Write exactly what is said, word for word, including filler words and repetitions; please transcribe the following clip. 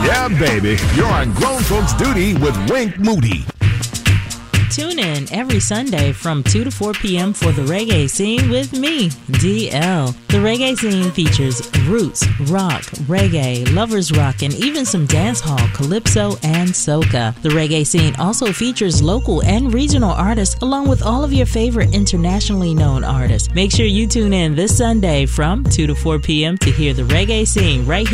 Yeah, baby. You're on Grown Folks Duty with Wink Moody. Tune in every Sunday from two to four p.m. for the Reggae Scene with me, D L. The Reggae Scene features roots, rock, reggae, lovers rock, and even some dance hall, calypso, and soca. The Reggae Scene also features local and regional artists along with all of your favorite internationally known artists. Make sure you tune in this Sunday from two to four p.m. to hear the Reggae Scene right here